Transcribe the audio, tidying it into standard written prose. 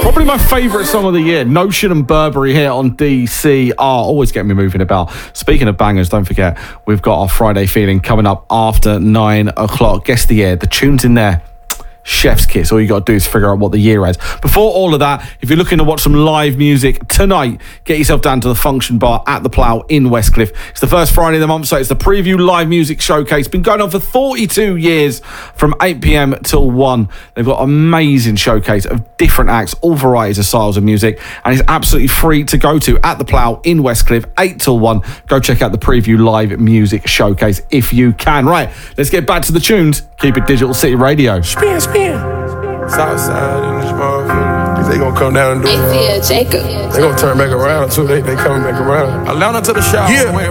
Probably my favourite song of the year, Notion and Burberry here on DCR. Always get me moving about. Speaking of bangers, don't forget, we've got our Friday feeling coming up after 9 o'clock. Guess the year. The tune's in there. Chef's kiss. All you got to do is figure out what the year has. Before all of that, if you're looking to watch some live music tonight, get yourself down to the Function Bar at the Plough in Westcliff. It's the first Friday of the month, so it's the Preview Live Music Showcase. Been going on for 42 years from 8 p.m. till 1. They've got an amazing showcase of different acts, all varieties of styles of music, and it's absolutely free to go to at the Plough in Westcliff, 8 till 1. Go check out the Preview Live Music Showcase if you can. Right, let's get back to the tunes. Keep it Digital City Radio. Spin. Southside in this motherfucker. They gonna come down and do it. Jacob. They gonna turn back around too. They coming back around. Atlanta to the shop. Yeah.